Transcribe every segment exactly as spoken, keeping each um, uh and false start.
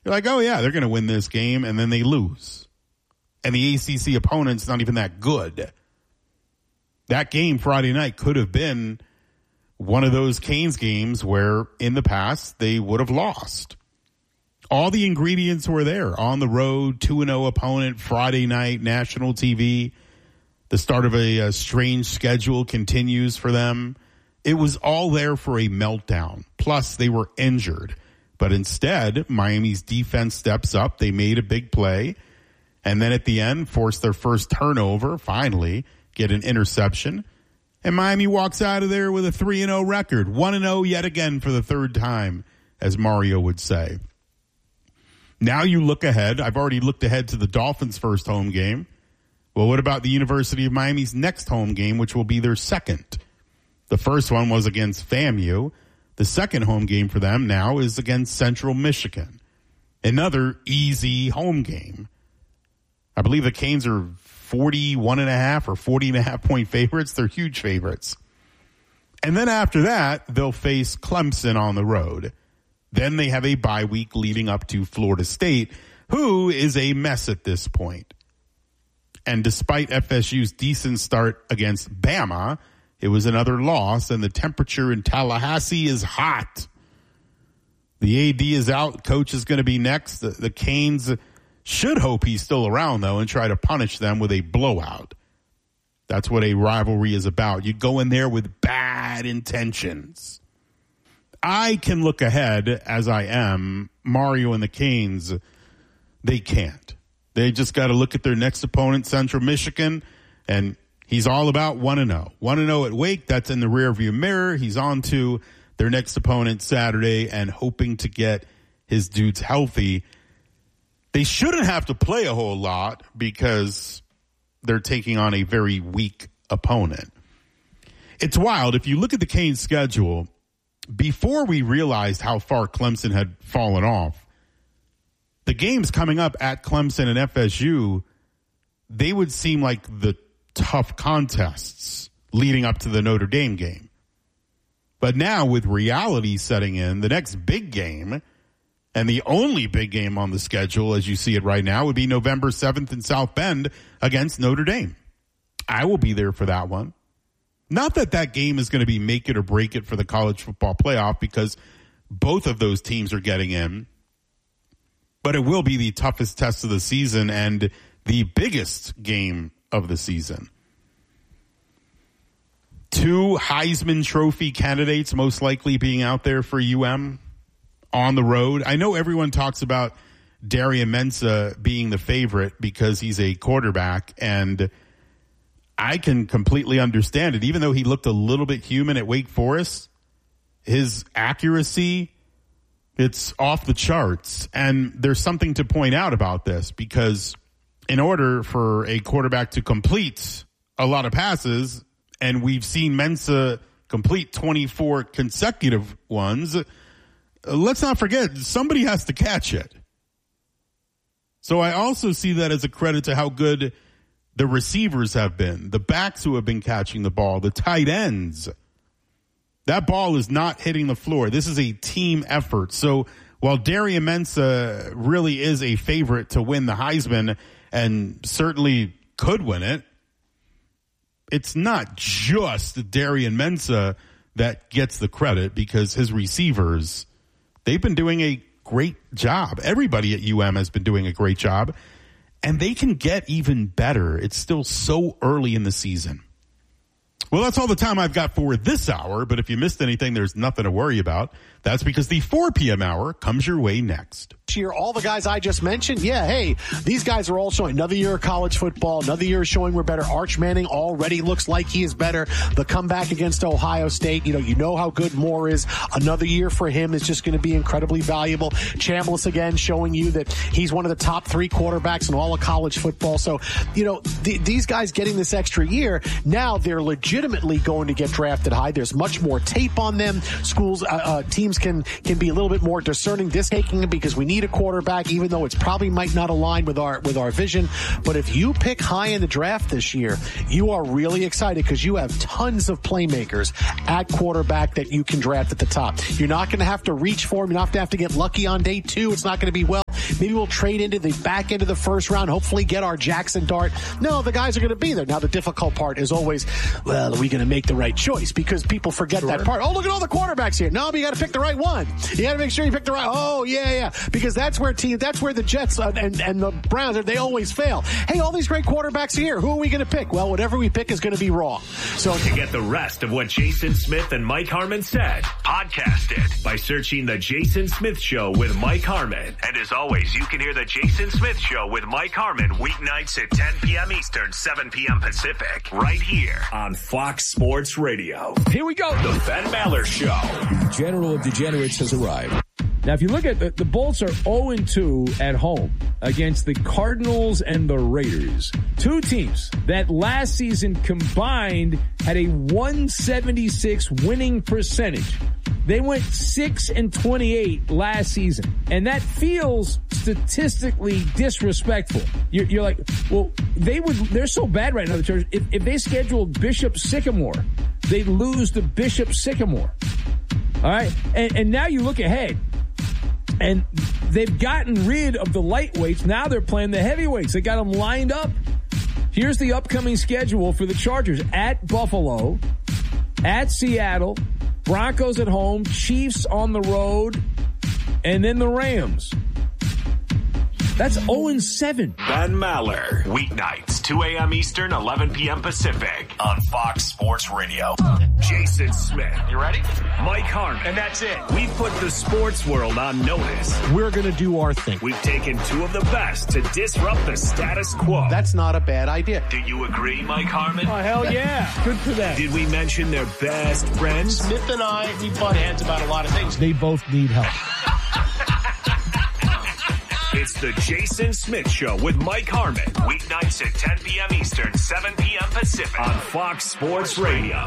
You're like, oh, yeah, they're going to win this game, and then they lose. And the A C C opponent's not even that good. That game Friday night could have been one of those Canes games where in the past they would have lost. All the ingredients were there. On the road, two and oh opponent, Friday night, national T V. The start of a, a strange schedule continues for them. It was all there for a meltdown. Plus, they were injured. But instead, Miami's defense steps up. They made a big play. And then at the end, forced their first turnover, finally, get an interception. And Miami walks out of there with a three and oh record. one and oh yet again for the third time, as Mario would say. Now you look ahead. I've already looked ahead to the Dolphins' first home game. Well, what about the University of Miami's next home game, which will be their second? The first one was against FAMU. The second home game for them now is against Central Michigan. Another easy home game. I believe the Canes are forty-one and a half or forty and a half point favorites. They're huge favorites. And then after that, they'll face Clemson on the road. Then they have a bye week leading up to Florida State, who is a mess at this point. And despite F S U's decent start against Bama, it was another loss, and the temperature in Tallahassee is hot. The A D is out. Coach is going to be next. The, the Canes should hope he's still around, though, and try to punish them with a blowout. That's what a rivalry is about. You go in there with bad intentions. I can look ahead as I am. Mario and the Canes, they can't. They just got to look at their next opponent, Central Michigan, and he's all about one and oh. one and oh at Wake, that's in the rearview mirror. He's on to their next opponent Saturday and hoping to get his dudes healthy. They shouldn't have to play a whole lot because they're taking on a very weak opponent. It's wild. If you look at the Canes schedule, before we realized how far Clemson had fallen off, the games coming up at Clemson and F S U, they would seem like the tough contests leading up to the Notre Dame game. But now with reality setting in, the next big game, and the only big game on the schedule as you see it right now, would be November seventh in South Bend against Notre Dame. I will be there for that one. Not that that game is going to be make it or break it for the college football playoff, because both of those teams are getting in. But it will be the toughest test of the season and the biggest game of the season. Two Heisman Trophy candidates most likely being out there for U M on the road. I know everyone talks about Darian Mensah being the favorite because he's a quarterback, and I can completely understand it. Even though he looked a little bit human at Wake Forest, his accuracy, it's off the charts. And there's something to point out about this, because in order for a quarterback to complete a lot of passes, and we've seen Mensah complete twenty-four consecutive ones, let's not forget, somebody has to catch it. So I also see that as a credit to how good the receivers have been, the backs who have been catching the ball, the tight ends. That ball is not hitting the floor. This is a team effort. So while Darian Mensah really is a favorite to win the Heisman and certainly could win it, it's not just Darian Mensah that gets the credit, because his receivers, they've been doing a great job. Everybody at U M has been doing a great job. And they can get even better. It's still so early in the season. Well, that's all the time I've got for this hour. But if you missed anything, there's nothing to worry about. That's because the four p.m. hour comes your way next. Year, all the guys I just mentioned, yeah, hey, these guys are all showing another year of college football, another year showing we're better. Arch Manning already looks like he is better. The comeback against Ohio State, you know, you know how good Moore is. Another year for him is just going to be incredibly valuable. Chambliss again showing you that he's one of the top three quarterbacks in all of college football. So, you know, th- these guys getting this extra year, now they're legitimately going to get drafted high. There's much more tape on them. Schools, uh, uh, teams can, can be a little bit more discerning this taking it because we need a quarterback, even though it's probably might not align with our with our vision. But if you pick high in the draft this year, you are really excited because you have tons of playmakers at quarterback that you can draft at the top. You're not going to have to reach for them. You're not going to have to get lucky on day two. It's not going to be, well, Maybe we'll trade into the back end of the first round, hopefully get our Jackson Dart. No, the guys are going to be there. Now, the difficult part is always, well, are we going to make the right choice? Because people forget sure. that part. Oh, look at all the quarterbacks here. No, but you got to pick the right one. You got to make sure you pick the right. Oh, yeah, yeah. Because that's where team, that's where the Jets uh, and, and the Browns, they always fail. Hey, all these great quarterbacks here. Who are we going to pick? Well, whatever we pick is going to be wrong. So to get the rest of what Jason Smith and Mike Harmon said, podcast it by searching The Jason Smith Show with Mike Harmon. And as always, you can hear The Jason Smith Show with Mike Harmon weeknights at ten p.m. Eastern, seven p.m. Pacific, right here on Fox Sports Radio. Here we go. The Ben Maller Show. The General of Degenerates has arrived. Now, if you look at the, the Bolts are oh and two at home against the Cardinals and the Raiders. Two teams that last season combined had a one seventy-six winning percentage. They went six and twenty-eight last season. And that feels statistically disrespectful. You're, you're like, well, they would, they're so bad right now, the Chargers. If, if they scheduled Bishop Sycamore, they'd lose to Bishop Sycamore. All right. And, and now you look ahead. And they've gotten rid of the lightweights. Now they're playing the heavyweights. They got them lined up. Here's the upcoming schedule for the Chargers. At Buffalo, at Seattle, Broncos at home, Chiefs on the road, and then the Rams. That's oh and seven. Ben Maller. Weeknights, two a.m. Eastern, eleven p.m. Pacific on Fox Sports Radio. Jason Smith. You ready? Mike Harmon. And that's it. We've put the sports world on notice. We're going to do our thing. We've taken two of the best to disrupt the status quo. That's not a bad idea. Do you agree, Mike Harmon? Oh, hell yeah. Good for that. Did we mention their best friends? Smith and I, we butt heads about a lot of things. They both need help. It's the Jason Smith Show with Mike Harmon. Weeknights at ten p.m. Eastern, seven p.m. Pacific on Fox Sports Radio.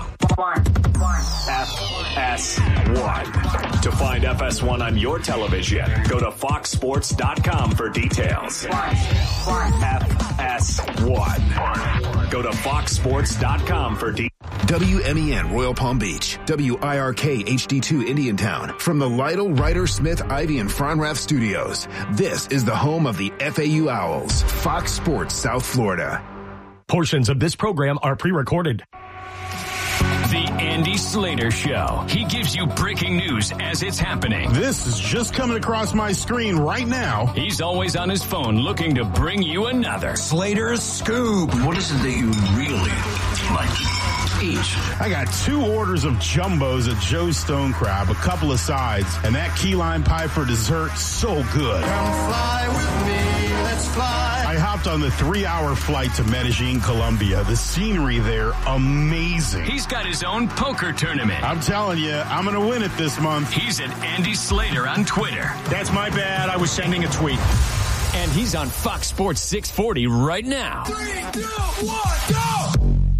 F S one. To find F S one on your television, go to fox sports dot com for details. F S one. Go to fox sports dot com for details. W M E N Royal Palm Beach, W I R K H D two Indiantown. From the Lytle, Ryder, Smith, Ivy, and Fronrath studios, this is the home of the F A U Owls, Fox Sports South Florida. Portions of this program are pre-recorded. The Andy Slater Show. He gives you breaking news as it's happening. This is just coming across my screen right now. He's always on his phone looking to bring you another Slater's Scoop. What is it that you really like to eat? I got two orders of jumbos at Joe's Stone Crab, a couple of sides, and that key lime pie for dessert, so good. Come fly with me, let's fly. I hopped on the three-hour flight to Medellin, Colombia. The scenery there, amazing. He's got his own poker tournament. I'm telling you, I'm going to win it this month. He's at Andy Slater on Twitter. That's my bad. I was sending a tweet. And he's on Fox Sports six forty right now. Three, two, one, go!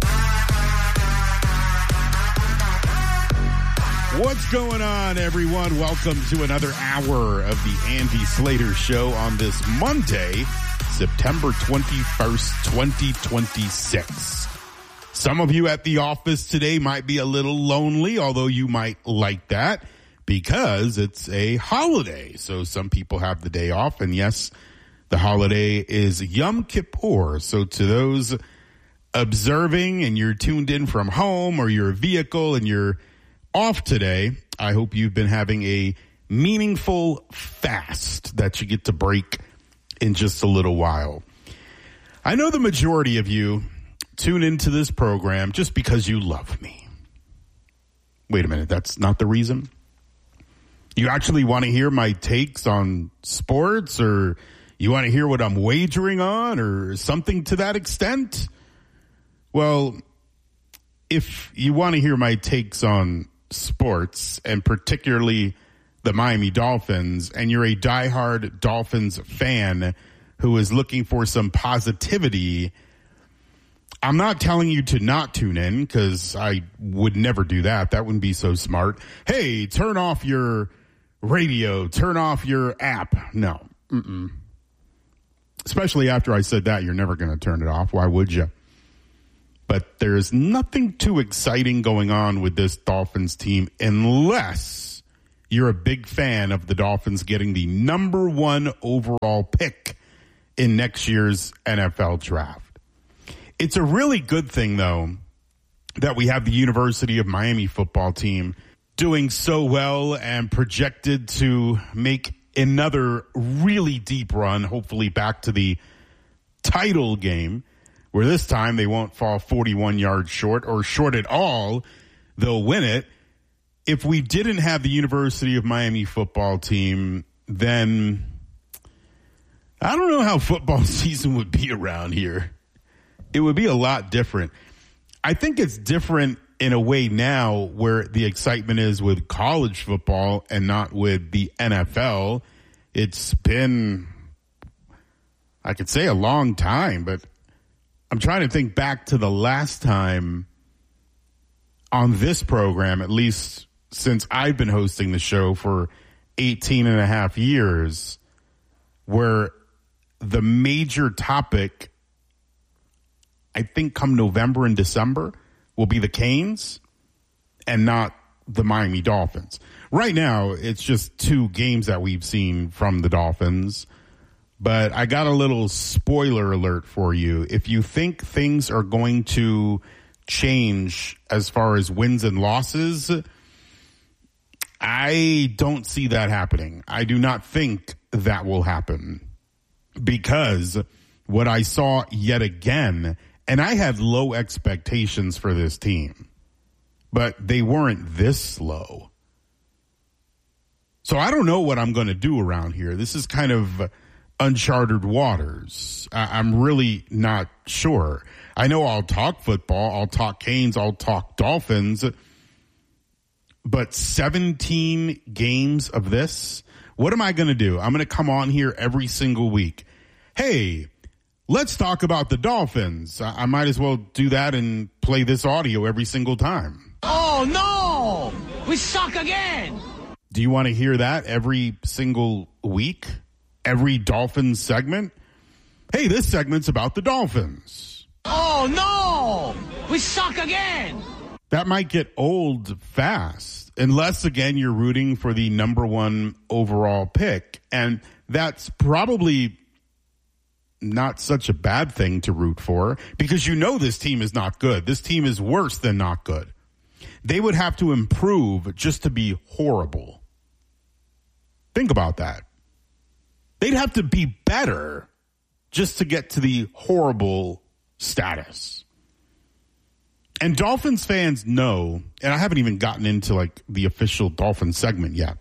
What's going on, everyone? Welcome to another hour of the Andy Slater Show on this Monday, September twenty-first, twenty twenty-six. Some of you at the office today might be a little lonely, although you might like that because it's a holiday. So some people have the day off, and yes, the holiday is Yom Kippur. So to those observing and you're tuned in from home or your vehicle and you're off today, I hope you've been having a meaningful fast that you get to break in just a little while. I know the majority of you tune into this program just because you love me. Wait a minute, that's not the reason? You actually want to hear my takes on sports, or you want to hear what I'm wagering on, or something to that extent? Well, if you want to hear my takes on sports, and particularly the Miami Dolphins, and you're a diehard Dolphins fan who is looking for some positivity, I'm not telling you to not tune in, because I would never do that. That wouldn't be so smart. Hey, turn off your radio, turn off your app. No. Mm-mm. Especially after I said that, you're never going to turn it off. Why would you? But there's nothing too exciting going on with this Dolphins team unless you're a big fan of the Dolphins getting the number one overall pick in next year's N F L draft. It's a really good thing, though, that we have the University of Miami football team doing so well and projected to make another really deep run, hopefully back to the title game, where this time they won't fall forty-one yards short or short at all. They'll win it. If we didn't have the University of Miami football team, then I don't know how football season would be around here. It would be a lot different. I think it's different in a way now where the excitement is with college football and not with the N F L. It's been, I could say, a long time, but I'm trying to think back to the last time on this program, at least since I've been hosting the show for eighteen and a half years, where the major topic, I think come November and December, will be the Canes and not the Miami Dolphins. Right now, it's just two games that we've seen from the Dolphins. But I got a little spoiler alert for you. If you think things are going to change as far as wins and losses, I don't see that happening. I do not think that will happen, because what I saw yet again, and I had low expectations for this team, but they weren't this low. So I don't know what I'm going to do around here. This is kind of uncharted waters. I- I'm really not sure. I know I'll talk football, I'll talk Canes, I'll talk Dolphins, but seventeen games of this, what am I going to do? I'm going to come on here every single week. Hey, let's talk about the Dolphins. I, I might as well do that and play this audio every single time. Oh, no! We suck again! Do you want to hear that every single week? Every Dolphins segment? Hey, this segment's about the Dolphins. Oh, no! We suck again! That might get old fast, unless, again, you're rooting for the number one overall pick. And that's probably not such a bad thing to root for, because you know this team is not good. This team is worse than not good. They would have to improve just to be horrible. Think about that. They'd have to be better just to get to the horrible status. And Dolphins fans know, and I haven't even gotten into like the official Dolphins segment yet,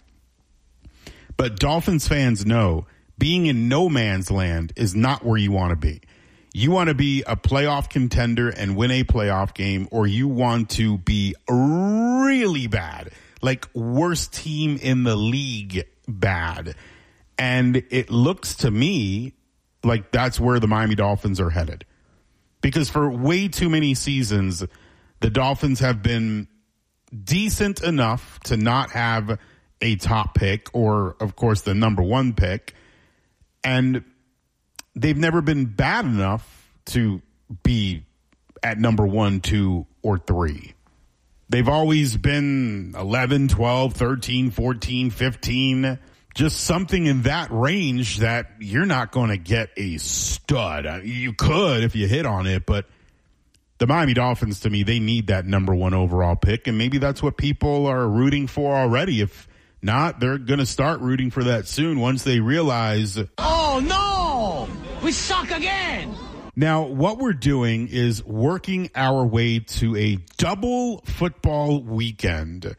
but Dolphins fans know being in no man's land is not where you want to be. You want to be a playoff contender and win a playoff game, or you want to be really bad, like worst team in the league bad. And it looks to me like that's where the Miami Dolphins are headed. Because for way too many seasons, the Dolphins have been decent enough to not have a top pick or, of course, the number one pick. And they've never been bad enough to be at number one, two, or three. They've always been eleven, twelve, thirteen, fourteen, fifteen, just something in that range that you're not going to get a stud. You could if you hit on it, but the Miami Dolphins, to me, they need that number one overall pick, and maybe that's what people are rooting for already. If not, they're going to start rooting for that soon once they realize, oh, no! We suck again! Now, what we're doing is working our way to a double football weekend.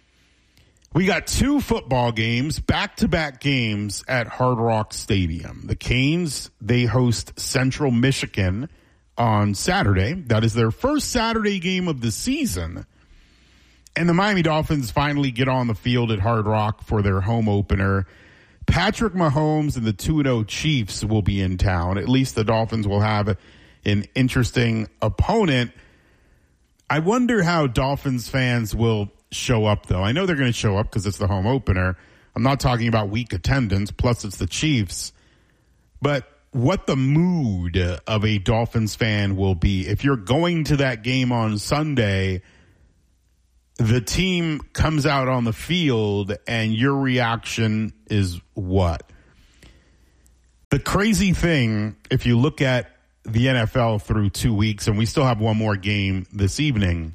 We got two football games, back-to-back games at Hard Rock Stadium. The Canes, they host Central Michigan on Saturday. That is their first Saturday game of the season. And the Miami Dolphins finally get on the field at Hard Rock for their home opener. Patrick Mahomes and the two and oh Chiefs will be in town. At least the Dolphins will have an interesting opponent. I wonder how Dolphins fans will show up, though. I know they're going to show up because it's the home opener. I'm not talking about weak attendance, plus it's the Chiefs. But what the mood of a Dolphins fan will be. If you're going to that game on Sunday, the team comes out on the field and your reaction is what? The crazy thing, if you look at the N F L through two weeks, and we still have one more game this evening,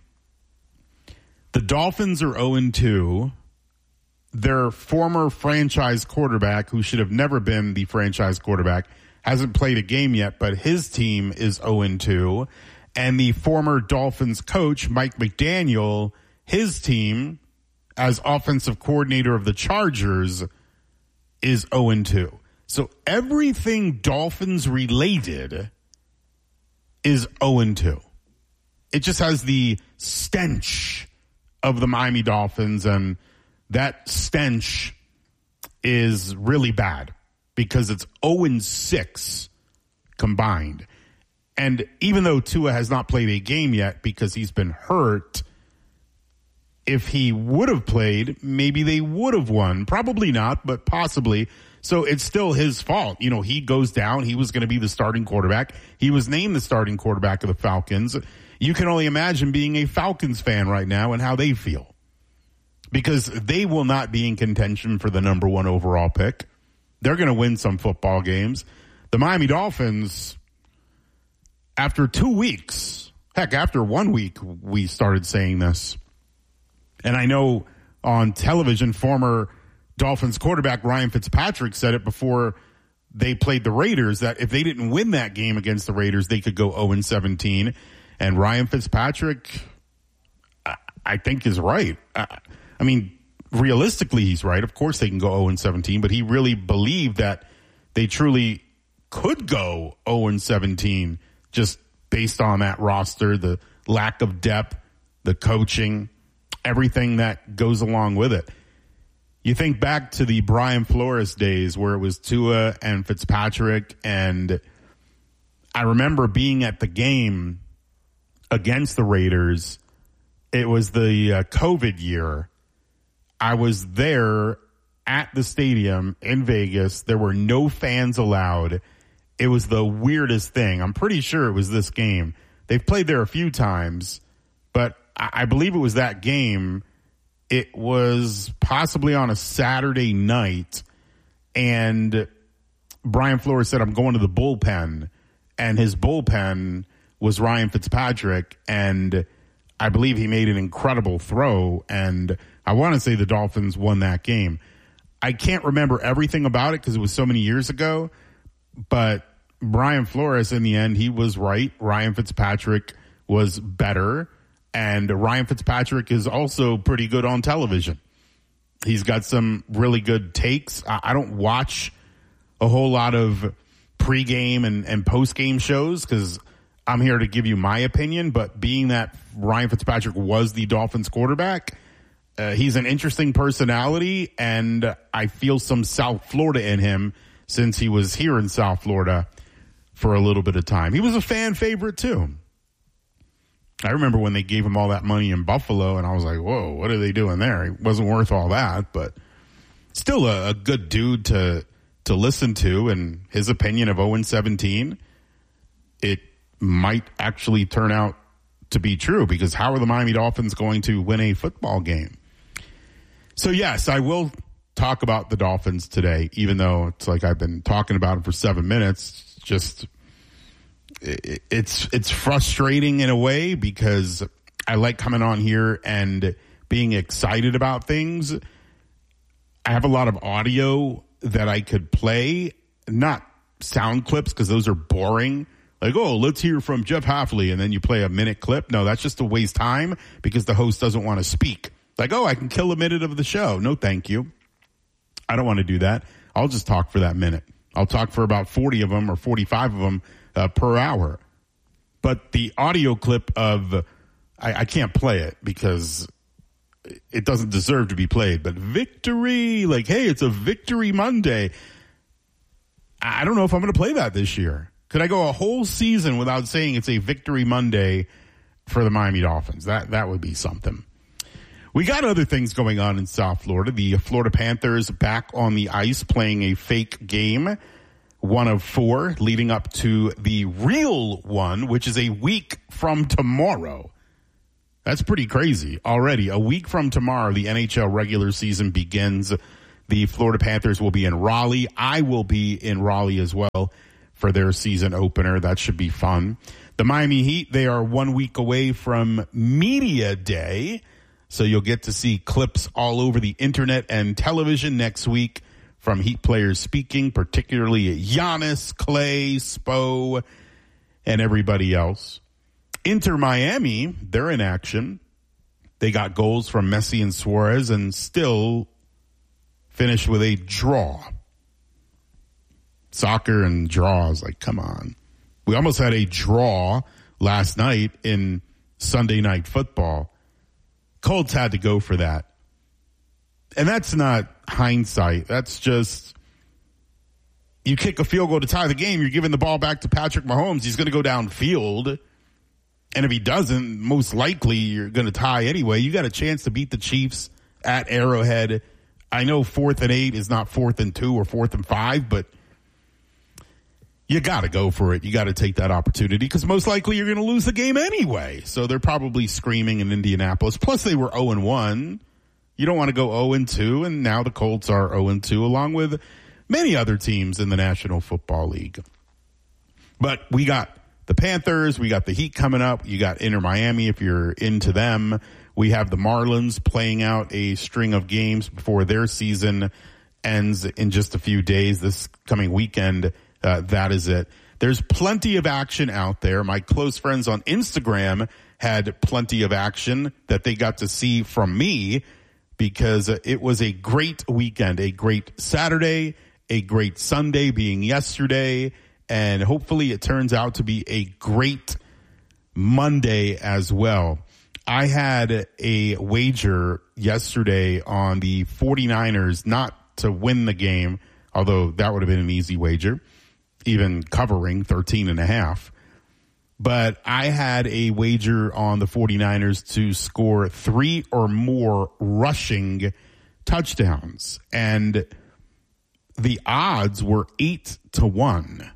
the Dolphins are oh and two. Their former franchise quarterback, who should have never been the franchise quarterback, hasn't played a game yet, but his team is oh and two. And the former Dolphins coach, Mike McDaniel, his team, as offensive coordinator of the Chargers, is oh and two. So everything Dolphins related is oh and two. It just has the stench of the Miami Dolphins, and that stench is really bad because it's oh and six combined. And even though Tua has not played a game yet because he's been hurt, if he would have played, maybe they would have won. Probably not, but possibly. So it's still his fault. You know, he goes down. He was going to be the starting quarterback. He was named the starting quarterback of the Falcons. You can only imagine being a Falcons fan right now and how they feel, because they will not be in contention for the number one overall pick. They're going to win some football games. The Miami Dolphins, after two weeks, heck, after one week, we started saying this. And I know on television, former Dolphins quarterback Ryan Fitzpatrick said it before they played the Raiders, that if they didn't win that game against the Raiders, they could go oh and seventeen. And Ryan Fitzpatrick, I think, is right. I mean, realistically, he's right. Of course they can go oh and seventeen, but he really believed that they truly could go oh and seventeen just based on that roster, the lack of depth, the coaching, everything that goes along with it. You think back to the Brian Flores days where it was Tua and Fitzpatrick, and I remember being at the game against the Raiders. It was the uh, COVID year. I was there at the stadium in Vegas. There were no fans allowed. It was the weirdest thing. I'm pretty sure it was this game. They've played there a few times, but I believe it was that game. It was possibly on a Saturday night, and Brian Flores said, I'm going to the bullpen, and his bullpen was Ryan Fitzpatrick, and I believe he made an incredible throw, and I want to say the Dolphins won that game. I can't remember everything about it because it was so many years ago, but Brian Flores, in the end, he was right. Ryan Fitzpatrick was better. And Ryan Fitzpatrick is also pretty good on television. He's got some really good takes. I don't watch a whole lot of pregame and, and postgame shows because I'm here to give you my opinion. But being that Ryan Fitzpatrick was the Dolphins quarterback, uh, he's an interesting personality, and I feel some South Florida in him since he was here in South Florida for a little bit of time. He was a fan favorite, too. I remember when they gave him all that money in Buffalo, and I was like, whoa, what are they doing there? He wasn't worth all that, but still a, a good dude to to listen to, and his opinion of oh and seventeen, it might actually turn out to be true, because how are the Miami Dolphins going to win a football game? So, yes, I will talk about the Dolphins today, even though it's like I've been talking about them for seven minutes. Just It's it's frustrating in a way because I like coming on here and being excited about things. I have a lot of audio that I could play, not sound clips because those are boring. Like, oh, let's hear from Jeff Hafley, and then you play a minute clip. No, that's just to waste time because the host doesn't want to speak. Like, oh, I can kill a minute of the show. No, thank you. I don't want to do that. I'll just talk for that minute. I'll talk for about forty of them or forty-five of them Uh, per hour. But the audio clip of, I, I can't play it because it doesn't deserve to be played, but victory, like, hey, it's a victory Monday. I don't know if I'm going to play that this year. Could I go a whole season without saying it's a victory Monday for the Miami Dolphins? That, that would be something. We got other things going on in South Florida. The Florida Panthers back on the ice playing a fake game. One of four leading up to the real one, which is a week from tomorrow. That's pretty crazy already. A week from tomorrow, the N H L regular season begins. The Florida Panthers will be in Raleigh. I will be in Raleigh as well for their season opener. That should be fun. The Miami Heat, they are one week away from Media Day, so you'll get to see clips all over the internet and television next week from Heat players speaking, particularly Giannis, Clay, Spo, and everybody else. Inter Miami, they're in action. They got goals from Messi and Suarez and still finished with a draw. Soccer and draws, like, come on. We almost had a draw last night in Sunday Night Football. Colts had to go for that. And that's not hindsight. That's just, you kick a field goal to tie the game, you're giving the ball back to Patrick Mahomes. He's going to go downfield. And if he doesn't, most likely you're going to tie anyway. You got a chance to beat the Chiefs at Arrowhead. I know fourth and eight is not fourth and two or fourth and five, but you got to go for it. You got to take that opportunity because most likely you're going to lose the game anyway. So they're probably screaming in Indianapolis. Plus they were oh and one. You don't want to go oh and two, and now the Colts are oh and two along with many other teams in the National Football League. But we got the Panthers, we got the Heat coming up, you got Inter Miami if you're into them. We have the Marlins playing out a string of games before their season ends in just a few days this coming weekend. Uh, that is it. There's plenty of action out there. My close friends on Instagram had plenty of action that they got to see from me because it was a great weekend, a great Saturday, a great Sunday being yesterday, and hopefully it turns out to be a great Monday as well. I had a wager yesterday on the 49ers not to win the game, although that would have been an easy wager, even covering thirteen and a half. But I had a wager on the 49ers to score three or more rushing touchdowns. And the odds were eight to one.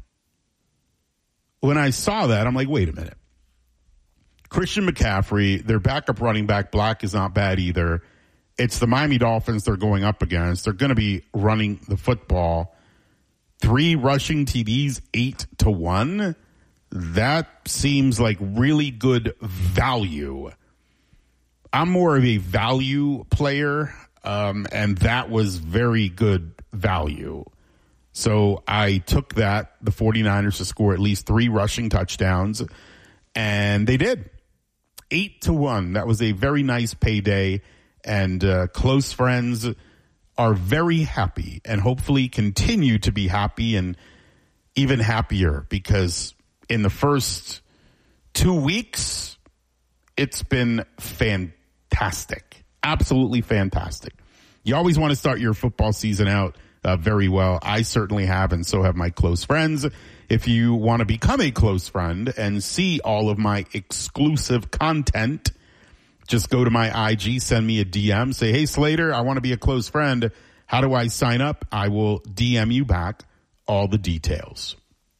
When I saw that, I'm like, wait a minute. Christian McCaffrey, their backup running back, Black, is not bad either. It's the Miami Dolphins they're going up against. They're going to be running the football. Three rushing T Ds, eight to one. That seems like really good value. I'm more of a value player, um, and that was very good value. So I took that, the 49ers to score at least three rushing touchdowns, and they did. Eight to one. That was a very nice payday, and uh, close friends are very happy and hopefully continue to be happy and even happier because in the first two weeks, it's been fantastic. Absolutely fantastic. You always want to start your football season out uh, very well. I certainly have, and so have my close friends. If you want to become a close friend and see all of my exclusive content, just go to my I G, send me a D M, say, hey, Slater, I want to be a close friend. How do I sign up? I will D M you back all the details.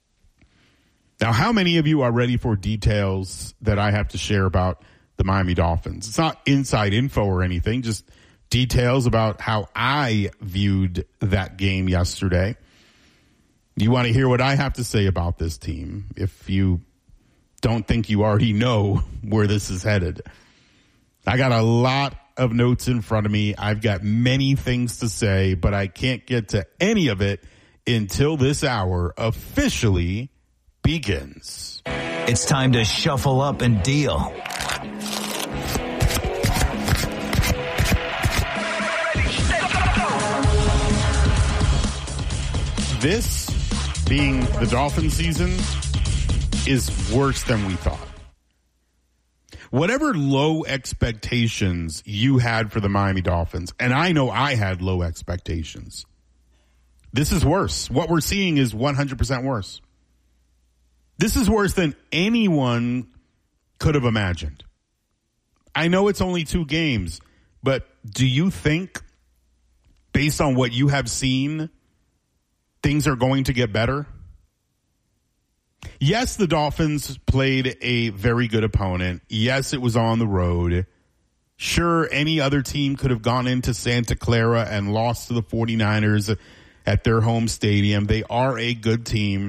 Now, how many of you are ready for details that I have to share about the Miami Dolphins? It's not inside info or anything, just details about how I viewed that game yesterday. You want to hear what I have to say about this team if you don't think you already know where this is headed. I got a lot of notes in front of me. I've got many things to say, but I can't get to any of it until this hour officially begins. It's time to shuffle up and deal. This, being the Dolphin season, is worse than we thought. Whatever low expectations you had for the Miami Dolphins, and I know I had low expectations, this is worse. What we're seeing is one hundred percent worse. This is worse than anyone could have imagined. I know it's only two games, but do you think, based on what you have seen, things are going to get better? Yes, the Dolphins played a very good opponent. Yes, it was on the road. Sure, any other team could have gone into Santa Clara and lost to the 49ers at their home stadium. They are a good team.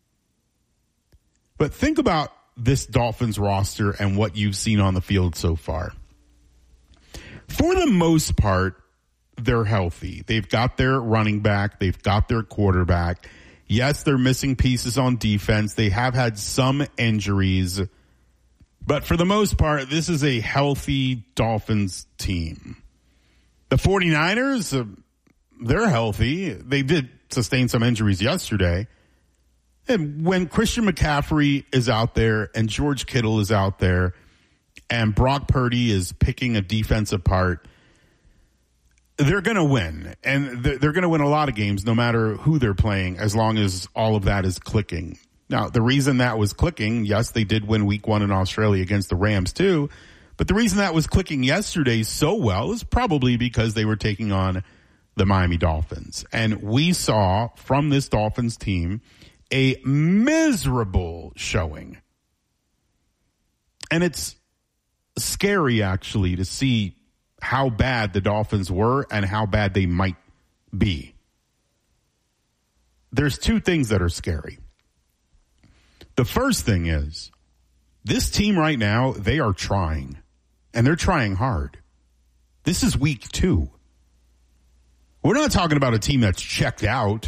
But think about this Dolphins roster and what you've seen on the field so far. For the most part, they're healthy. They've got their running back. They've got their quarterback. Yes, they're missing pieces on defense. They have had some injuries. But for the most part, this is a healthy Dolphins team. The 49ers, uh, they're healthy. They did sustain some injuries yesterday. And when Christian McCaffrey is out there and George Kittle is out there and Brock Purdy is picking a defense apart, they're going to win. And they're going to win a lot of games no matter who they're playing, as long as all of that is clicking. Now, the reason that was clicking, yes, they did win week one in Australia against the Rams too, but the reason that was clicking yesterday so well is probably because they were taking on the Miami Dolphins. And we saw from this Dolphins team a miserable showing. And it's scary, actually, to see how bad the Dolphins were and how bad they might be. There's two things that are scary. The first thing is, this team right now, they are trying. And they're trying hard. This is week two. We're not talking about a team that's checked out.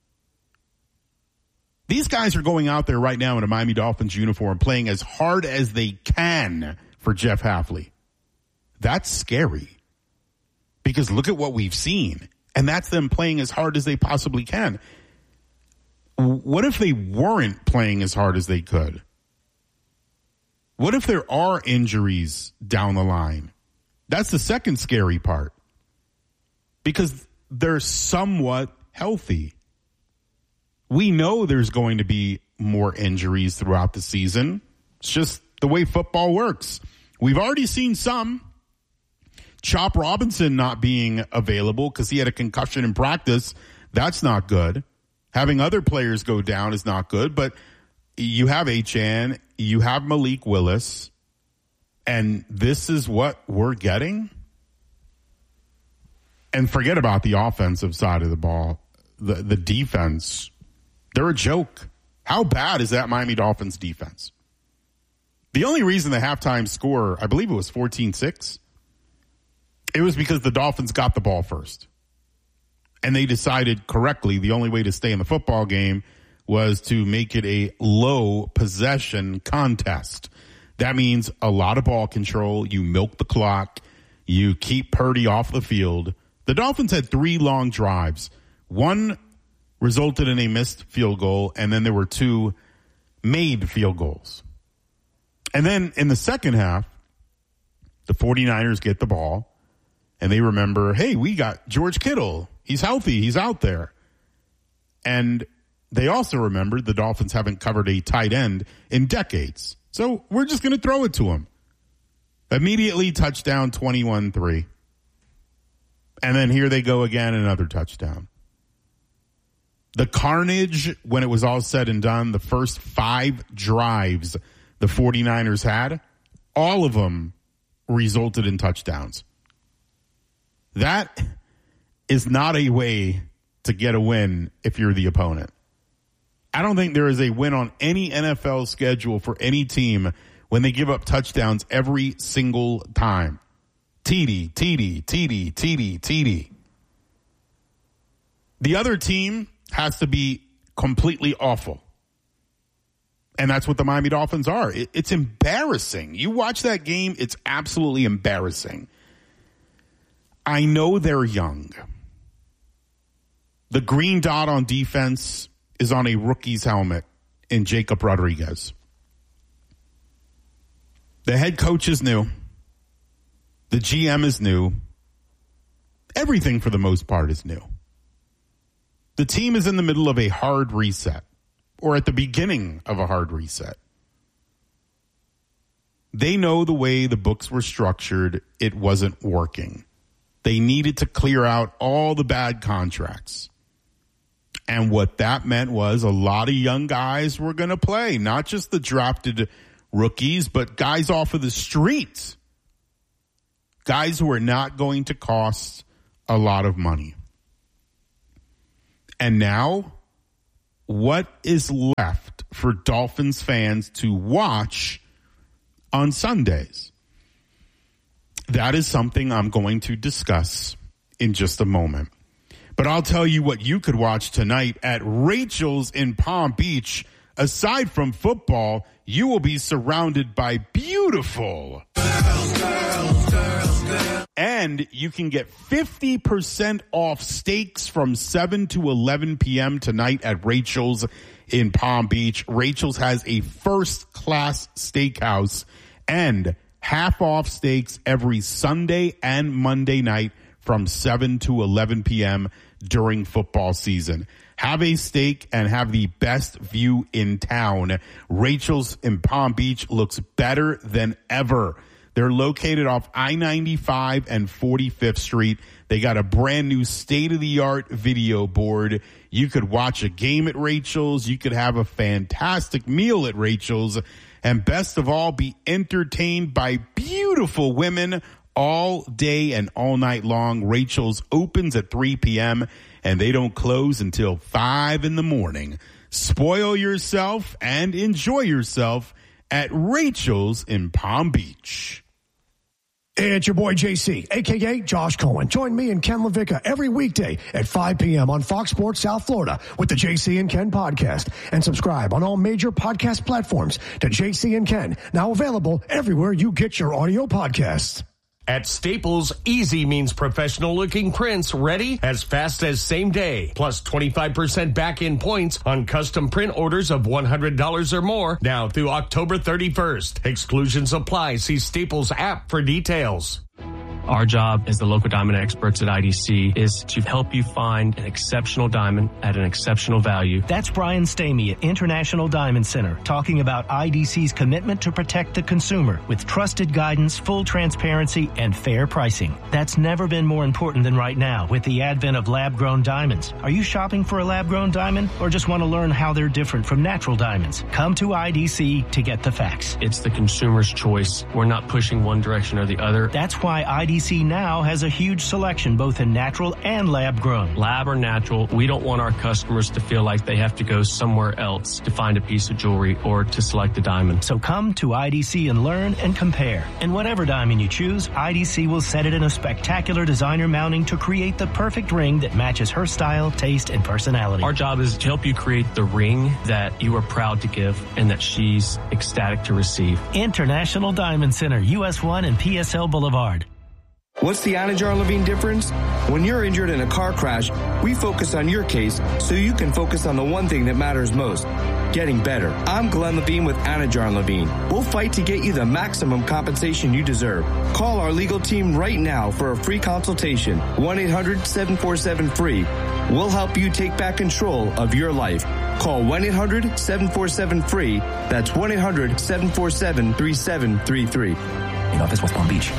These guys are going out there right now in a Miami Dolphins uniform playing as hard as they can for Jeff Hafley. That's scary. Because look at what we've seen. And that's them playing as hard as they possibly can. What if they weren't playing as hard as they could? What if there are injuries down the line? That's the second scary part. Because they're somewhat healthy. We know there's going to be more injuries throughout the season. It's just the way football works. We've already seen some. Chop Robinson not being available because he had a concussion in practice. That's not good. Having other players go down is not good, but you have Achane, you have Malik Willis, and this is what we're getting? And forget about the offensive side of the ball. The, the defense, they're a joke. How bad is that Miami Dolphins defense? The only reason the halftime score, I believe it was fourteen six, it was because the Dolphins got the ball first. And they decided correctly the only way to stay in the football game was to make it a low possession contest. That means a lot of ball control. You milk the clock. You keep Purdy off the field. The Dolphins had three long drives. One resulted in a missed field goal, and then there were two made field goals. And then in the second half, the 49ers get the ball, and they remember, hey, we got George Kittle. He's healthy. He's out there. And they also remembered the Dolphins haven't covered a tight end in decades. So we're just going to throw it to him. Immediately touchdown twenty-one three. And then here they go again, another touchdown. The carnage, when it was all said and done, the first five drives the 49ers had, all of them resulted in touchdowns. That is not a way to get a win if you're the opponent. I don't think there is a win on any N F L schedule for any team when they give up touchdowns every single time. T D, T D, T D, T D, T D. The other team has to be completely awful. And that's what the Miami Dolphins are. It, it's embarrassing. You watch that game, it's absolutely embarrassing. I know they're young. The green dot on defense is on a rookie's helmet in Jacob Rodriguez. The head coach is new. The G M is new. Everything for the most part is new. The team is in the middle of a hard reset, or at the beginning of a hard reset. They know the way the books were structured, it wasn't working. They needed to clear out all the bad contracts. And what that meant was a lot of young guys were going to play, not just the drafted rookies, but guys off of the street. Guys who are not going to cost a lot of money. And now, what is left for Dolphins fans to watch on Sundays? That is something I'm going to discuss in just a moment. But I'll tell you what you could watch tonight at Rachel's in Palm Beach. Aside from football, you will be surrounded by beautiful girls, girls, girls, girls. And you can get fifty percent off steaks from seven to eleven p.m. tonight at Rachel's in Palm Beach. Rachel's has a first-class steakhouse and half off steaks every Sunday and Monday night from seven to eleven p.m. during football season. Have a steak and have the best view in town. Rachel's in Palm Beach looks better than ever. They're located off I ninety-five and forty-fifth Street. They got a brand new state-of-the-art video board. You could watch a game at Rachel's. You could have a fantastic meal at Rachel's. And best of all, be entertained by beautiful women all day and all night long. Rachel's opens at three p.m. and they don't close until five in the morning. Spoil yourself and enjoy yourself at Rachel's in Palm Beach. It's your boy J C, a k a. Josh Cohen. Join me and Ken LaVicka every weekday at five p.m. on Fox Sports South Florida with the J C and Ken podcast. And subscribe on all major podcast platforms to J C and Ken, now available everywhere you get your audio podcasts. At Staples, easy means professional-looking prints ready as fast as same day. Plus twenty-five percent back-in points on custom print orders of one hundred dollars or more now through October thirty-first. Exclusions apply. See Staples app for details. Our job as the local diamond experts at I D C is to help you find an exceptional diamond at an exceptional value. That's Brian Stamey at International Diamond Center talking about I D C's commitment to protect the consumer with trusted guidance, full transparency, and fair pricing. That's never been more important than right now with the advent of lab-grown diamonds. Are you shopping for a lab-grown diamond or just want to learn how they're different from natural diamonds? Come to I D C to get the facts. It's the consumer's choice. We're not pushing one direction or the other. That's why I D C now has a huge selection both in natural and lab-grown. Lab or natural, we don't want our customers to feel like they have to go somewhere else to find a piece of jewelry or to select a diamond. So come to I D C and learn and compare. And whatever diamond you choose, I D C will set it in a spectacular designer mounting to create the perfect ring that matches her style, taste, and personality. Our job is to help you create the ring that you are proud to give and that she's ecstatic to receive. International Diamond Center, U S one and P S L Boulevard. What's the Anajar Levine difference? When you're injured in a car crash, we focus on your case so you can focus on the one thing that matters most, getting better. I'm Glenn Levine with Anajar Levine. We'll fight to get you the maximum compensation you deserve. Call our legal team right now for a free consultation. one eight hundred seven four seven free. We'll help you take back control of your life. Call one eight hundred seven four seven free. That's one eight hundred seven four seven three seven three three. In office, West Palm Beach.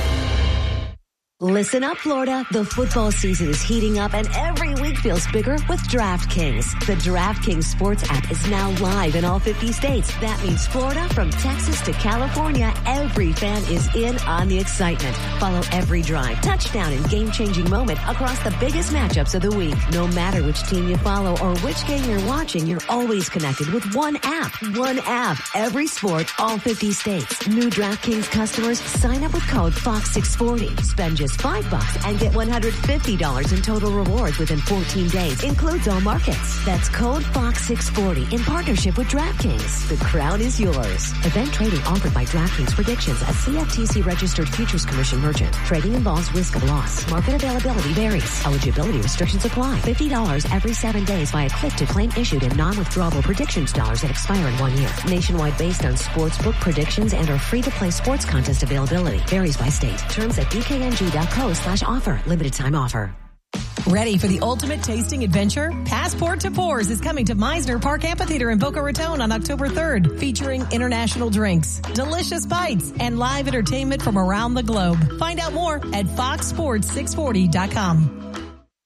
Listen up, Florida. The football season is heating up and every week feels bigger with DraftKings. The DraftKings sports app is now live in all fifty states. That means Florida, from Texas to California, every fan is in on the excitement. Follow every drive, touchdown, and game-changing moment across the biggest matchups of the week. No matter which team you follow or which game you're watching, you're always connected with one app. One app. Every sport, all fifty states. New DraftKings customers sign up with code Fox six forty. Spend just five bucks and get one hundred fifty dollars in total rewards within fourteen days. Includes all markets. That's code Fox six forty in partnership with DraftKings. The crown is yours. Event trading offered by DraftKings Predictions, a C F T C registered futures commission merchant. Trading involves risk of loss. Market availability varies. Eligibility restrictions apply. fifty dollars every seven days via click to claim issued in non-withdrawable predictions dollars that expire in one year. Nationwide based on sportsbook predictions and or free-to-play sports contest availability. Varies by state. Terms at B K N G dot co slash offer. Limited time offer. Ready for the ultimate tasting adventure? Passport to Pours is coming to Meisner Park Amphitheater in Boca Raton on October third, featuring international drinks, delicious bites, and live entertainment from around the globe. Find out more at fox sports six forty dot com.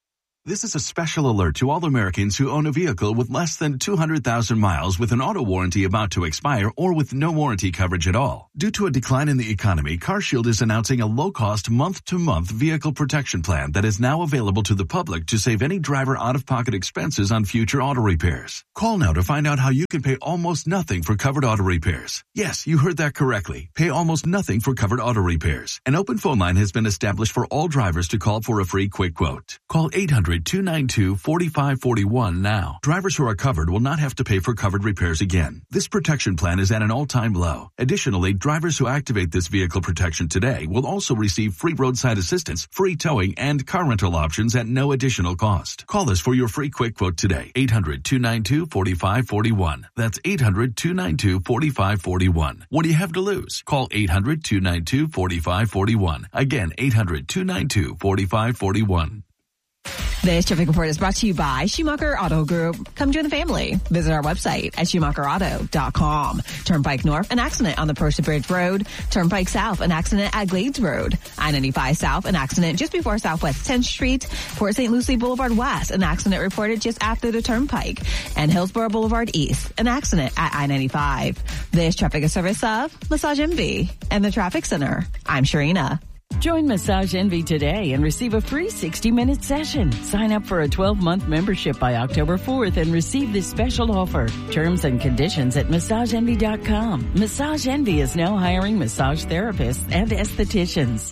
This is a special alert to all Americans who own a vehicle with less than two hundred thousand miles with an auto warranty about to expire or with no warranty coverage at all. Due to a decline in the economy, CarShield is announcing a low-cost month-to-month vehicle protection plan that is now available to the public to save any driver out-of-pocket expenses on future auto repairs. Call now to find out how you can pay almost nothing for covered auto repairs. Yes, you heard that correctly. Pay almost nothing for covered auto repairs. An open phone line has been established for all drivers to call for a free quick quote. Call eight hundred, two nine two, four five four one now. Drivers who are covered will not have to pay for covered repairs again. This protection plan is at an all-time low. Additionally, drivers who activate this vehicle protection today will also receive free roadside assistance, free towing, and car rental options at no additional cost. Call us for your free quick quote today. eight hundred, two nine two, four five four one. That's eight hundred, two nine two, four five four one. What do you have to lose? Call eight hundred, two nine two, four five four one. Again, eight hundred, two nine two, four five four one. This traffic report is brought to you by Schumacher Auto Group. Come join the family. Visit our website at schumacher auto dot com. Turnpike North, an accident on the Persia Bridge Road. Turnpike South, an accident at Glades Road. I ninety-five South, an accident just before Southwest tenth Street. Port Saint Lucie Boulevard West, an accident reported just after the Turnpike. And Hillsborough Boulevard East, an accident at I ninety-five. This traffic is service of Massage Envy and the Traffic Center. I'm Sharina. Join Massage Envy today and receive a free sixty-minute session. Sign up for a twelve-month membership by October fourth and receive this special offer. Terms and conditions at massage envy dot com. Massage Envy is now hiring massage therapists and estheticians.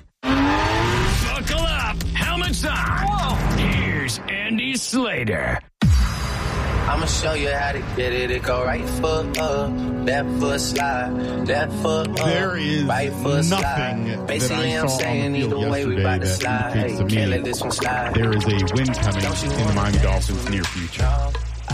Buckle up. Helmets on. Whoa. Here's Andy Slater. I'ma show you how to get it. It go right foot up, left foot slide, left foot up, there is right foot nothing slide. Basically, that I I'm saw saying on the either field way we yesterday about to that slide. indicates Hey, to can't me let this one slide. there is a win coming in the Miami Dolphins' near future.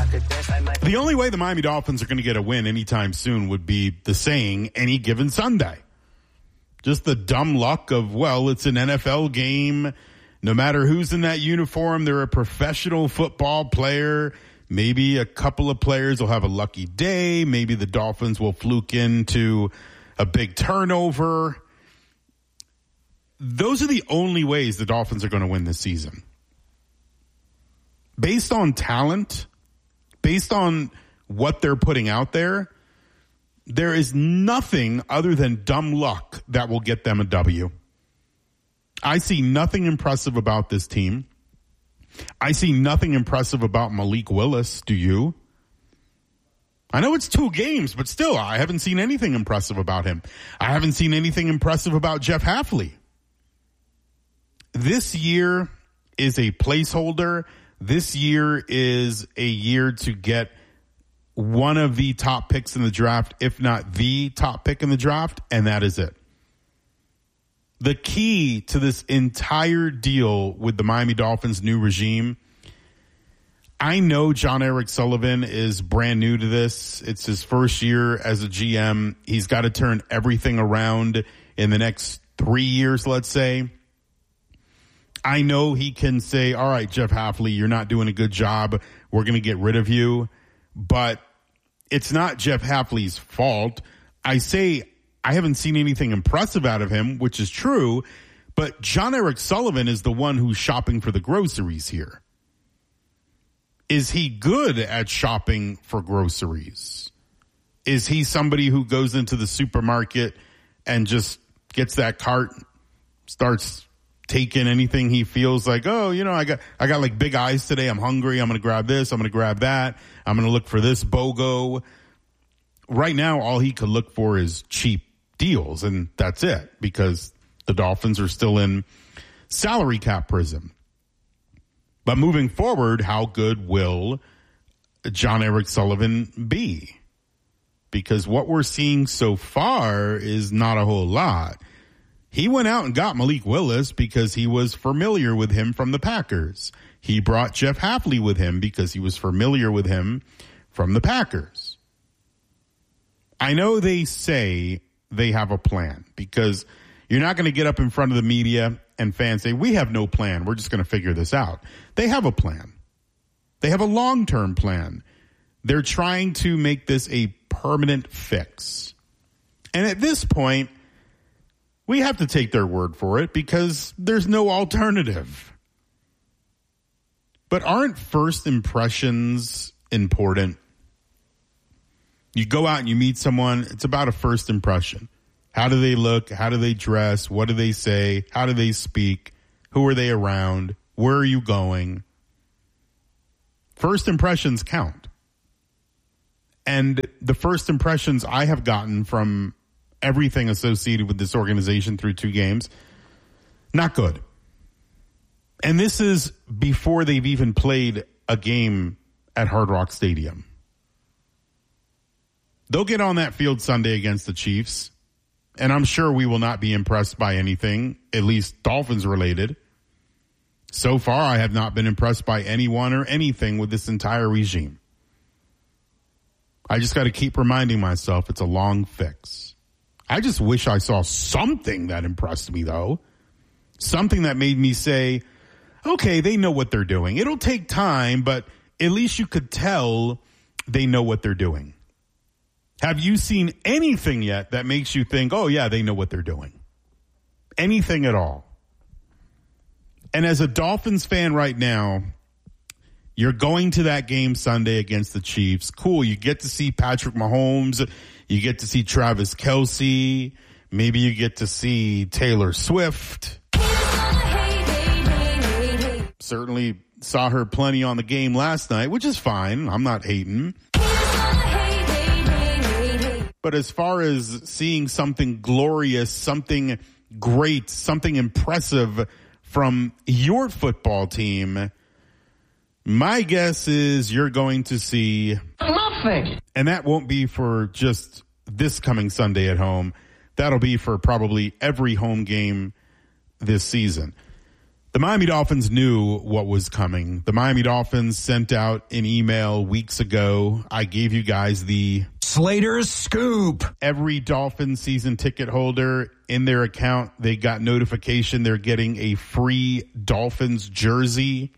The only way the Miami Dolphins are going to get a win anytime soon would be the saying, any given Sunday. Just the dumb luck of, well, it's an N F L game. No matter who's in that uniform, they're a professional football player. Maybe a couple of players will have a lucky day. Maybe the Dolphins will fluke into a big turnover. Those are the only ways the Dolphins are going to win this season. Based on talent, based on what they're putting out there, there is nothing other than dumb luck that will get them a W. I see nothing impressive about this team. I see nothing impressive about Malik Willis. Do you? I know it's two games, but still, I haven't seen anything impressive about him. I haven't seen anything impressive about Jeff Hafley. This year is a placeholder. This year is a year to get one of the top picks in the draft, if not the top pick in the draft, and that is it. The key to this entire deal with the Miami Dolphins' new regime, I know John Eric Sullivan is brand new to this. It's his first year as a G M. He's got to turn everything around in the next three years, let's say. I know he can say, all right, Jeff Hafley, you're not doing a good job. We're going to get rid of you. But it's not Jeff Hafley's fault. I say I haven't seen anything impressive out of him, which is true, but John Eric Sullivan is the one who's shopping for the groceries here. Is he good at shopping for groceries? Is he somebody who goes into the supermarket and just gets that cart, starts taking anything he feels like, oh, you know, I got I got like big eyes today. I'm hungry. I'm going to grab this. I'm going to grab that. I'm going to look for this BOGO. Right now, all he could look for is cheap deals, and that's it, because the Dolphins are still in salary cap prison. But moving forward, how good will John Eric Sullivan be? Because what we're seeing so far is not a whole lot. He went out and got Malik Willis because he was familiar with him from the Packers. He brought Jeff Hafley with him because he was familiar with him from the Packers. I know they say they have a plan, because you're not going to get up in front of the media and fans say, we have no plan. We're just going to figure this out. They have a plan. They have a long-term plan. They're trying to make this a permanent fix. And at this point, we have to take their word for it, because there's no alternative. But aren't first impressions important? You go out and you meet someone, it's about a first impression. How do they look? How do they dress? What do they say? How do they speak? Who are they around? Where are you going? First impressions count. And the first impressions I have gotten from everything associated with this organization through two games, not good. And this is before they've even played a game at Hard Rock Stadium. They'll get on that field Sunday against the Chiefs, and I'm sure we will not be impressed by anything, at least Dolphins related. So far, I have not been impressed by anyone or anything with this entire regime. I just got to keep reminding myself it's a long fix. I just wish I saw something that impressed me, though. Something that made me say, okay, they know what they're doing. It'll take time, but at least you could tell they know what they're doing. Have you seen anything yet that makes you think, oh, yeah, they know what they're doing? Anything at all? And as a Dolphins fan right now, you're going to that game Sunday against the Chiefs. Cool, you get to see Patrick Mahomes. You get to see Travis Kelce. Maybe you get to see Taylor Swift. Certainly saw her plenty on the game last night, which is fine. I'm not hating. But as far as seeing something glorious, something great, something impressive from your football team, my guess is you're going to see nothing. And that won't be for just this coming Sunday at home. That'll be for probably every home game this season. The Miami Dolphins knew what was coming. The Miami Dolphins sent out an email weeks ago. I gave you guys the Slater's Scoop. Every Dolphins season ticket holder in their account, they got notification they're getting a free Dolphins jersey.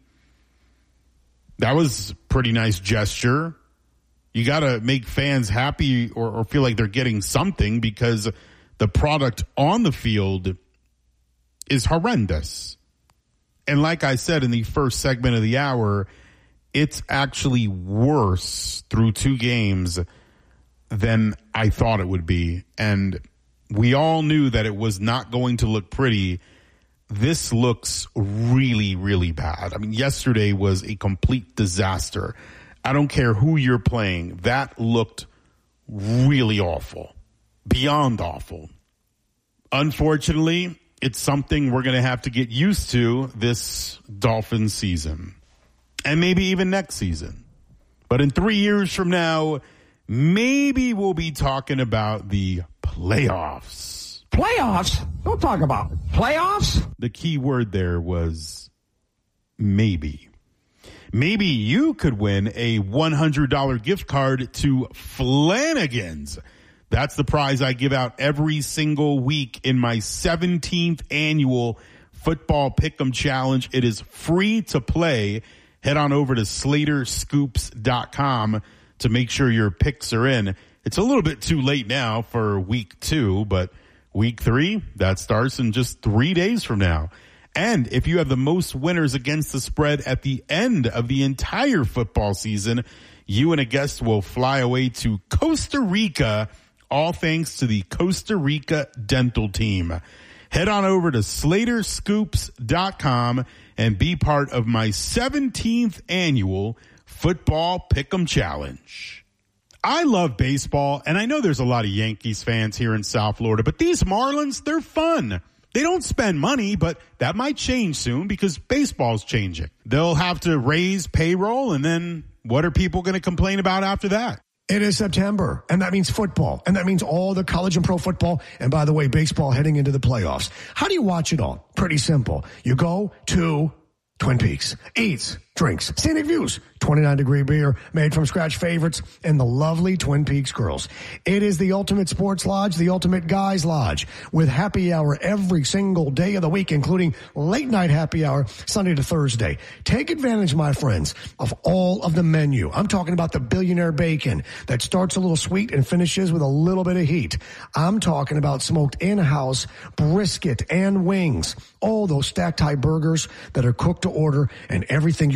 That was a pretty nice gesture. You got to make fans happy or, or feel like they're getting something, because the product on the field is horrendous. And like I said in the first segment of the hour, it's actually worse through two games than I thought it would be. And we all knew that it was not going to look pretty. This looks really, really bad. I mean, yesterday was a complete disaster. I don't care who you're playing. That looked really awful, beyond awful. Unfortunately, it's something we're going to have to get used to this Dolphins season, and maybe even next season. But in three years from now, maybe we'll be talking about the playoffs. Playoffs? Don't talk about it. Playoffs? The key word there was maybe. Maybe you could win a one hundred dollars gift card to Flanagan's. That's the prize I give out every single week in my seventeenth annual Football Pick'em Challenge. It is free to play. Head on over to Slater Scoops dot com to make sure your picks are in. It's a little bit too late now for week two, but week three, that starts in just three days from now. And if you have the most winners against the spread at the end of the entire football season, you and a guest will fly away to Costa Rica, all thanks to the Costa Rica Dental Team. Head on over to Slater Scoops dot com and be part of my seventeenth annual Football Pick'em Challenge. I love baseball, and I know there's a lot of Yankees fans here in South Florida, but these Marlins, they're fun. They don't spend money, but that might change soon because baseball's changing. They'll have to raise payroll, and then what are people going to complain about after that? It is September, and that means football, and that means all the college and pro football, and by the way, baseball heading into the playoffs. How do you watch it all? Pretty simple. You go to Twin Peaks, eats, drinks, scenic views, twenty-nine degree beer, made from scratch favorites, and the lovely Twin Peaks girls. It is the ultimate sports lodge, the ultimate guys lodge, with happy hour every single day of the week, including late night happy hour Sunday to Thursday. Take advantage, my friends, of all of the menu. I'm talking about the billionaire bacon that starts a little sweet and finishes with a little bit of heat. I'm talking about smoked in-house brisket and wings, all those stacked high burgers that are cooked to order, and everything you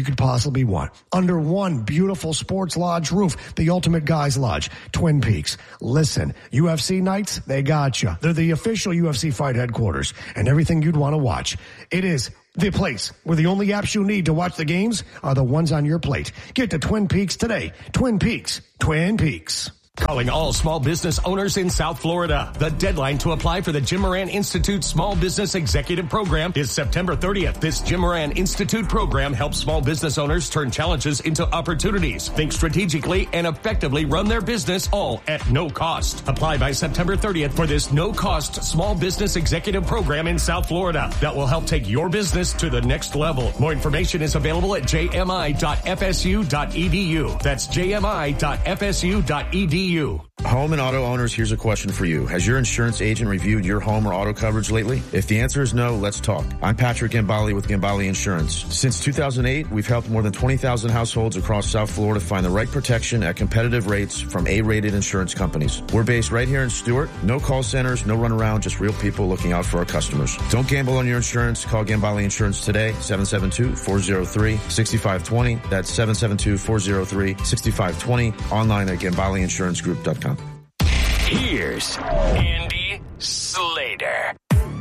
could possibly want. Under one beautiful sports lodge roof, the Ultimate Guys Lodge, Twin Peaks. Listen, U F C nights, they got you. They're the official U F C fight headquarters and everything you'd want to watch. It is the place where the only apps you need to watch the games are the ones on your plate. Get to Twin Peaks today. Twin Peaks. Twin Peaks. Calling all small business owners in South Florida. The deadline to apply for the Jim Moran Institute Small Business Executive Program is September thirtieth. This Jim Moran Institute program helps small business owners turn challenges into opportunities, think strategically, and effectively run their business all at no cost. Apply by September thirtieth for this no-cost small business executive program in South Florida that will help take your business to the next level. More information is available at j m i dot f s u dot e d u. That's j m i dot f s u dot e d u. Home and auto owners, here's a question for you. Has your insurance agent reviewed your home or auto coverage lately? If the answer is no, let's talk. I'm Patrick Gambale with Gambale Insurance. Since two thousand eight, we've helped more than twenty thousand households across South Florida find the right protection at competitive rates from A-rated insurance companies. We're based right here in Stuart. No call centers, no runaround, just real people looking out for our customers. Don't gamble on your insurance. Call Gambale Insurance today, seven seven two, four zero three, six five two zero. That's seven seven two, four zero three, six five two zero. Online at gambale insurance group dot com. Here's Andy Slater.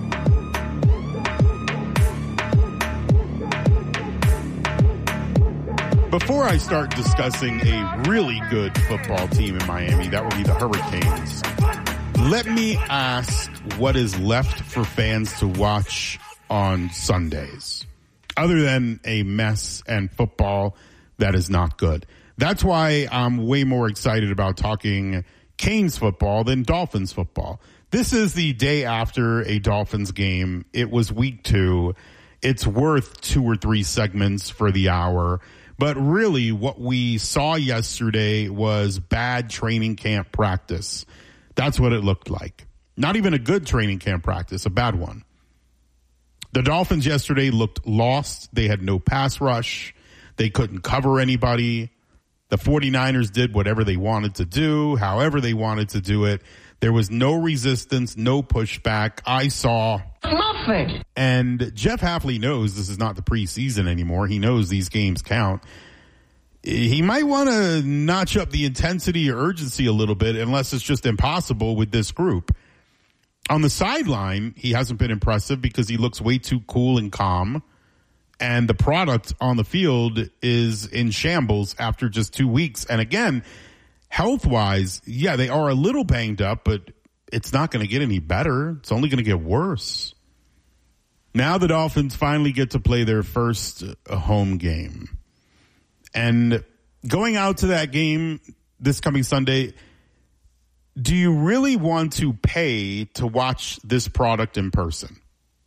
Before I start discussing a really good football team in Miami, that would be the Hurricanes, let me ask what is left for fans to watch on Sundays, other than a mess and football that is not good. That's why I'm way more excited about talking Canes football than Dolphins football. This is the day after a Dolphins game. It was week two. It's worth two or three segments for the hour. But really what we saw yesterday was bad training camp practice. That's what it looked like. Not even a good training camp practice, a bad one. The Dolphins yesterday looked lost. They had no pass rush. They couldn't cover anybody. The 49ers did whatever they wanted to do, however they wanted to do it. There was no resistance, no pushback. I saw nothing. And Jeff Hafley knows this is not the preseason anymore. He knows these games count. He might want to notch up the intensity or urgency a little bit, unless it's just impossible with this group. On the sideline, he hasn't been impressive because he looks way too cool and calm. And the product on the field is in shambles after just two weeks. And again, health-wise, yeah, they are a little banged up, but it's not going to get any better. It's only going to get worse. Now the Dolphins finally get to play their first home game. And going out to that game this coming Sunday, do you really want to pay to watch this product in person?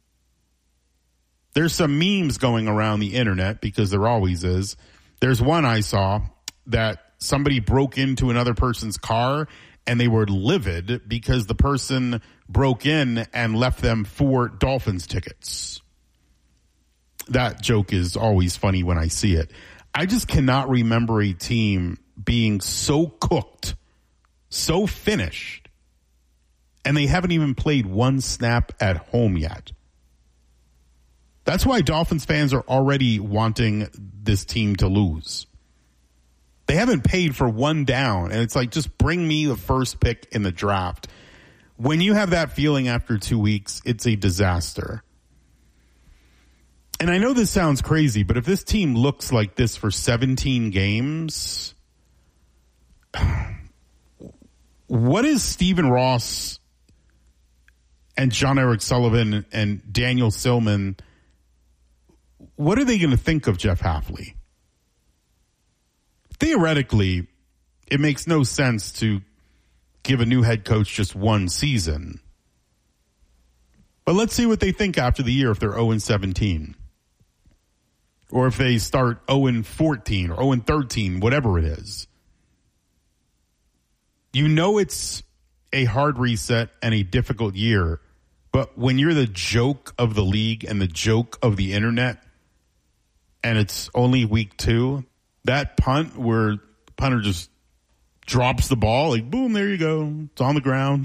There's some memes going around the internet, because there always is. There's one I saw that somebody broke into another person's car and they were livid because the person broke in and left them four Dolphins tickets. That joke is always funny when I see it. I just cannot remember a team being so cooked, so finished, and they haven't even played one snap at home yet. That's why Dolphins fans are already wanting this team to lose. They haven't paid for one down, and it's like, just bring me the first pick in the draft. When you have that feeling after two weeks, it's a disaster. And I know this sounds crazy, but if this team looks like this for seventeen games, what is Stephen Ross and John Eric Sullivan and Daniel Silman, what are they going to think of Jeff Hafley? Theoretically, it makes no sense to give a new head coach just one season. But let's see what they think after the year if they're oh and seventeen. Or if they start oh and fourteen or oh and thirteen, whatever it is. You know it's a hard reset and a difficult year, but when you're the joke of the league and the joke of the internet, and it's only week two, that punt where the punter just drops the ball, like, boom, there you go. It's on the ground.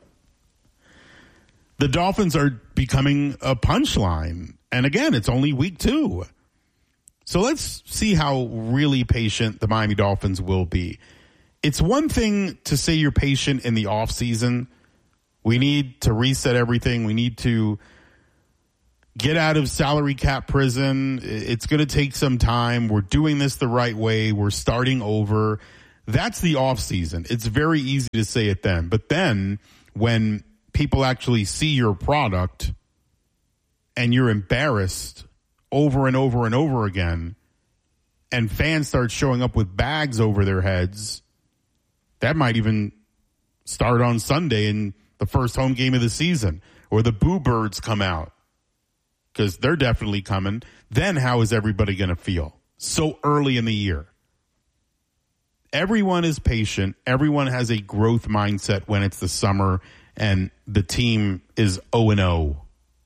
The Dolphins are becoming a punchline. And again, it's only week two. So let's see how really patient the Miami Dolphins will be. It's one thing to say you're patient in the offseason. We need to reset everything. We need to get out of salary cap prison. It's going to take some time. We're doing this the right way. We're starting over. That's the offseason. It's very easy to say it then. But then when people actually see your product and you're embarrassed over and over and over again, and fans start showing up with bags over their heads, that might even start on Sunday in the first home game of the season, or the Boo Birds come out, because they're definitely coming. Then how is everybody going to feel so early in the year? Everyone is patient. Everyone has a growth mindset when it's the summer and the team is oh and oh.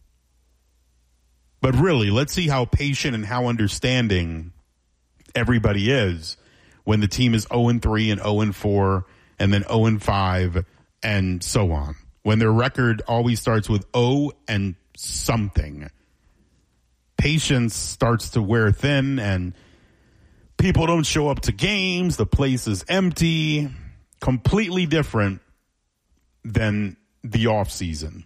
But really, let's see how patient and how understanding everybody is when the team is oh and three and oh and four and then oh and five and so on. When their record always starts with O and something. Patience starts to wear thin and people don't show up to games. The place is empty. Completely different than the offseason.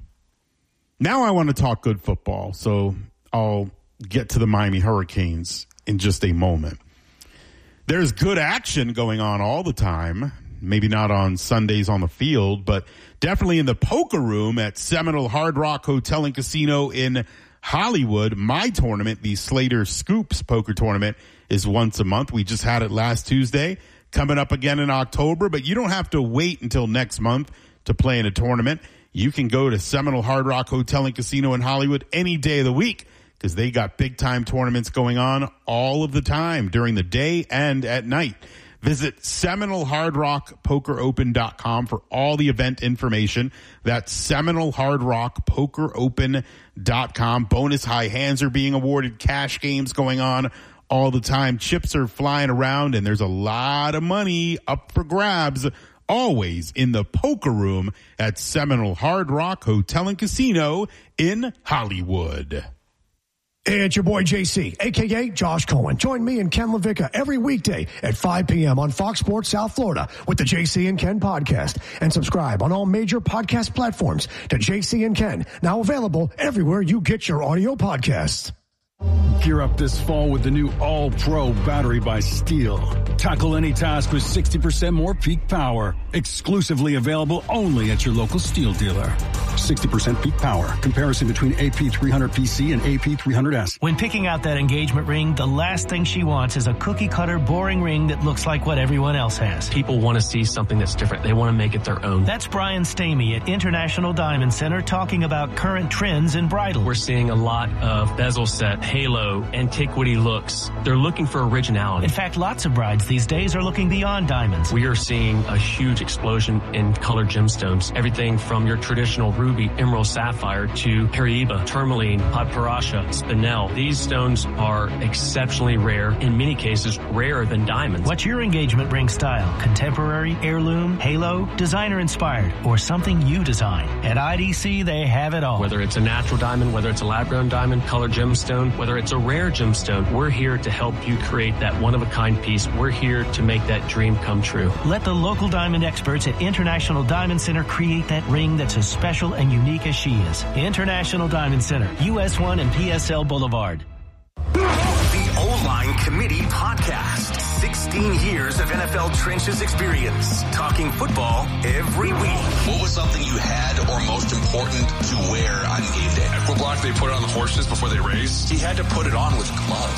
Now I want to talk good football, so I'll get to the Miami Hurricanes in just a moment. There's good action going on all the time. Maybe not on Sundays on the field, but definitely in the poker room at Seminole Hard Rock Hotel and Casino in Hollywood. My tournament, the Slater Scoops Poker Tournament, is once a month. We just had it last Tuesday, coming up again in October, but you don't have to wait until next month to play in a tournament. You can go to Seminole Hard Rock Hotel and Casino in Hollywood any day of the week, because they got big-time tournaments going on all of the time during the day and at night. Visit Seminole Hard Rock Poker Open dot com for all the event information. That's Seminole Hard Rock Poker Open dot com. Bonus high hands are being awarded, cash games going on all the time. Chips are flying around, and there's a lot of money up for grabs always in the poker room at Seminole Hard Rock Hotel and Casino in Hollywood. It's your boy J C, a k a. Josh Cohen. Join me and Ken LaVicka every weekday at five p.m. on Fox Sports South Florida with the J C and Ken podcast. And subscribe on all major podcast platforms to J C and Ken, now available everywhere you get your audio podcasts. Gear up this fall with the new All-Pro battery by Steel. Tackle any task with sixty percent more peak power. Exclusively available only at your local Steel dealer. sixty percent peak power. Comparison between A P three hundred P C and A P three hundred S. When picking out that engagement ring, the last thing she wants is a cookie-cutter, boring ring that looks like what everyone else has. People want to see something that's different. They want to make it their own. That's Brian Stamey at International Diamond Center talking about current trends in bridal. We're seeing a lot of bezel set, halo, antiquity looks. They're looking for originality. In fact, lots of brides these days are looking beyond diamonds. We are seeing a huge explosion in colored gemstones. Everything from your traditional ruby, emerald, sapphire to Paraiba, tourmaline, padparacha, spinel. These stones are exceptionally rare, in many cases rarer than diamonds. What's your engagement ring style? Contemporary, heirloom, halo, designer inspired, or something you design? At I D C, they have it all. Whether it's a natural diamond, whether it's a lab-grown diamond, colored gemstone, whether it's a rare gemstone, we're here to help you create that one-of-a-kind piece. We're here to make that dream come true. Let the local diamond experts at International Diamond Center create that ring that's as special and unique as she is. International Diamond Center, U S one and P S L Boulevard. The O-Line Committee Podcast. sixteen years of N F L trenches experience. Talking football every week. What was something you had or most important to wear on game day? Equiblock, they put it on the horses before they race. He had to put it on with gloves.